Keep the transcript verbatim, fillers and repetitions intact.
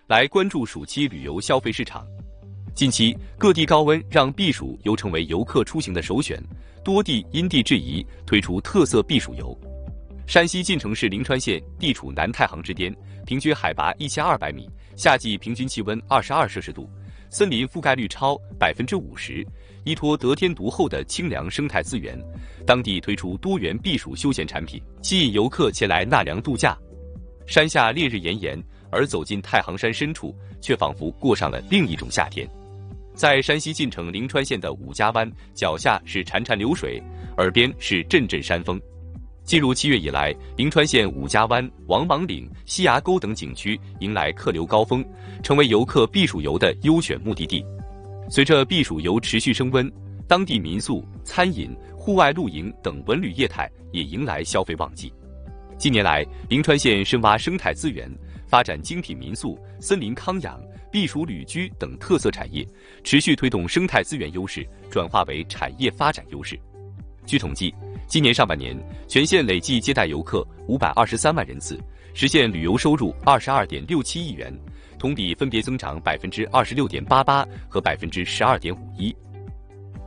来关注暑期旅游消费市场。近期各地高温让避暑游成为游客出行的首选，多地因地制宜推出特色避暑游。山西晋城市临川县地处南太行之巅，平均海拔一千二百米，夏季平均气温二十二摄氏度，森林覆盖率超百分之五十，依托得天独厚的清凉生态资源，当地推出多元避暑休闲产品，吸引游客前来纳凉度假。山下烈日炎炎，而走进太行山深处，却仿佛过上了另一种夏天。在山西晋城临川县的五家湾，脚下是潺潺流水，耳边是阵阵山风。进入七月以来，临川县五家湾、王莽岭、西崖沟等景区迎来客流高峰，成为游客避暑游的优选目的地。随着避暑游持续升温，当地民宿、餐饮、户外露营等文旅业态也迎来消费旺季。近年来，临川县深挖生态资源，发展精品民宿、森林康养、避暑旅居等特色产业，持续推动生态资源优势转化为产业发展优势。据统计，今年上半年，全县累计接待游客五百二十三万人次，实现旅游收入二十二点六七亿元，同比分别增长百分之二十六点八八和百分之十二点五一。